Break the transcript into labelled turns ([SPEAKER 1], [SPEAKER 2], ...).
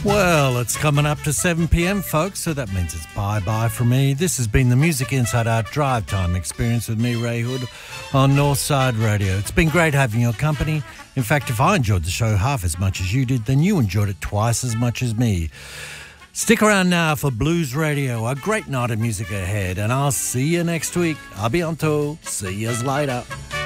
[SPEAKER 1] Well, it's coming up to 7 p.m, folks, so that means it's bye-bye from me. This has been the Music Inside Out Drive Time experience with me, Ray Hood, on Northside Radio. It's been great having your company. In fact, if I enjoyed the show half as much as you did, then you enjoyed it twice as much as me. Stick around now for Blues Radio, a great night of music ahead, and I'll see you next week. A bientôt. See yous later.